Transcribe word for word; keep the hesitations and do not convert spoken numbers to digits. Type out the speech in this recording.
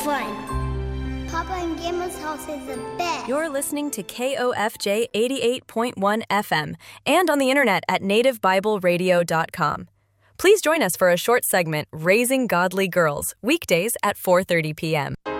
fun. Papa and Grandma's house is the best. You're listening to K O F J eighty-eight point one F M and on the internet at native bible radio dot com. Please join us for a short segment, Raising Godly Girls, weekdays at four thirty p.m.